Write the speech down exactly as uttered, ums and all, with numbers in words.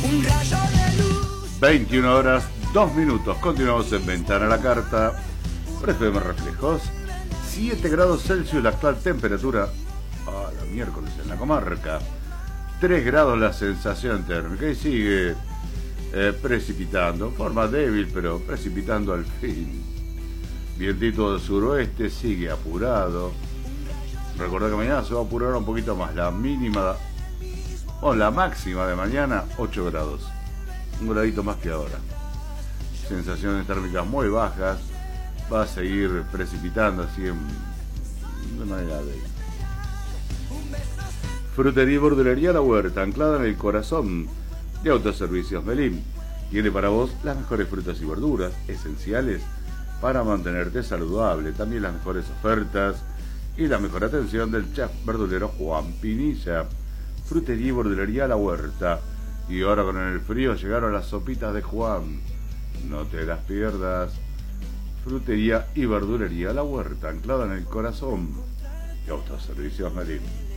veintiuna horas, dos minutos. Continuamos en Ventana a la Carta. Por F M Reflejos. siete grados Celsius la actual temperatura. A la miércoles en la comarca. tres grados la sensación térmica. Y sigue eh, precipitando. Forma débil, pero precipitando al fin. Vientito del suroeste sigue apurado. Recordá que mañana se va a apurar un poquito más. La mínima o la máxima de mañana, ocho grados. Un gradito más que ahora. Sensaciones térmicas muy bajas. Va a seguir precipitando así en, de manera débil. Frutería y verdulería La Huerta, anclada en el corazón de Autoservicios Melín. Tiene para vos las mejores frutas y verduras esenciales para mantenerte saludable. También las mejores ofertas y la mejor atención del chef verdulero Juan Pinilla. Frutería y verdulería La Huerta. Y ahora con el frío llegaron las sopitas de Juan. No te las pierdas. Frutería y verdulería La Huerta, anclada en el corazón de Autoservicios Melín.